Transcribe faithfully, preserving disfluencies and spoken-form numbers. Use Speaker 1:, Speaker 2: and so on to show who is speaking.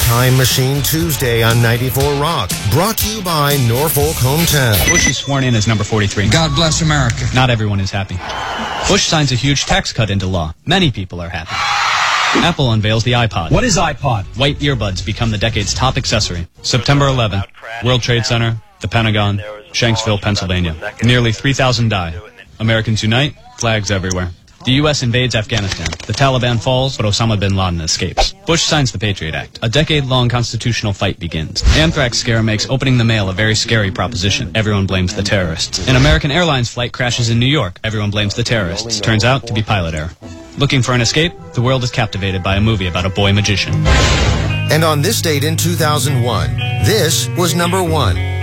Speaker 1: Time Machine Tuesday on ninety-four Rock. Brought to you by Norfolk Hometown.
Speaker 2: Bush is sworn in as number forty-three.
Speaker 3: God bless America.
Speaker 2: Not everyone is happy. Bush signs a huge tax cut into law. Many people are happy. Apple unveils the iPod.
Speaker 4: What is iPod?
Speaker 2: White earbuds become the decade's top accessory. September eleventh, World Trade Center, the Pentagon, Shanksville, Pennsylvania. Nearly three thousand die. Americans unite, flags everywhere. The U S invades Afghanistan. The Taliban falls, but Osama bin Laden escapes. Bush signs the Patriot Act. A decade-long constitutional fight begins. Anthrax scare makes opening the mail a very scary proposition. Everyone blames the terrorists. An American Airlines flight crashes in New York. Everyone blames the terrorists. Turns out to be pilot error. Looking for an escape? The world is captivated by a movie about a boy magician.
Speaker 1: And on this date in two thousand one, this was number one.